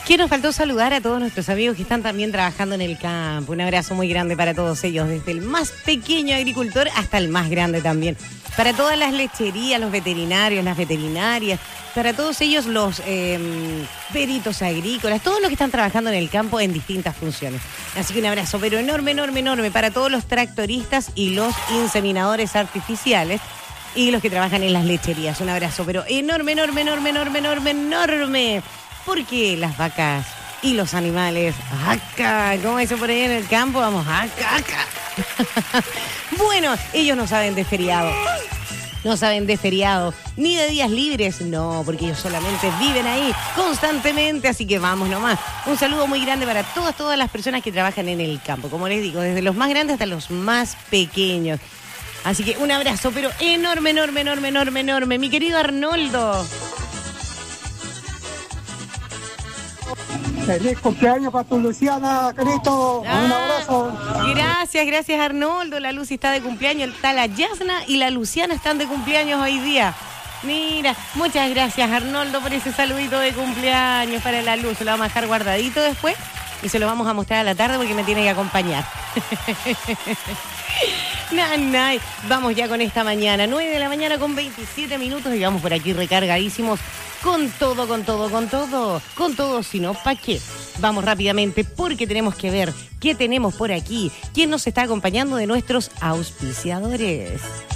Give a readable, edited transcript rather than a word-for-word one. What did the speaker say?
Que nos faltó saludar a todos nuestros amigos que están también trabajando en el campo. Un abrazo muy grande para todos ellos, desde el más pequeño agricultor hasta el más grande también. Para todas las lecherías, los veterinarios, las veterinarias, para todos ellos los peritos agrícolas, todos los que están trabajando en el campo en distintas funciones. Así que un abrazo, pero enorme, enorme, enorme para todos los tractoristas y los inseminadores artificiales y los que trabajan en las lecherías. Un abrazo, pero enorme, enorme, enorme, enorme, enorme, enorme. Porque las vacas y los animales, acá, ¿cómo eso por ahí en el campo? Vamos, acá, acá. Bueno, ellos no saben de feriado. No saben de feriado, ni de días libres, no, porque ellos solamente viven ahí constantemente, así que vamos nomás. Un saludo muy grande para todas las personas que trabajan en el campo, como les digo, desde los más grandes hasta los más pequeños. Así que un abrazo, pero enorme, enorme, enorme, enorme, enorme. Mi querido Arnoldo. Feliz cumpleaños para tu Luciana, Carito. Un abrazo. Gracias Arnoldo. La Lucy está de cumpleaños, está la Yasna y la Luciana están de cumpleaños hoy día. Mira, muchas gracias Arnoldo por ese saludito de cumpleaños para la Luz. Se lo vamos a dejar guardadito después y se lo vamos a mostrar a la tarde porque me tiene que acompañar. Nanay, vamos ya con esta mañana, 9 de la mañana con 27 minutos y vamos por aquí recargadísimos con todo, si no, ¿para qué? Vamos rápidamente porque tenemos que ver qué tenemos por aquí, quién nos está acompañando de nuestros auspiciadores.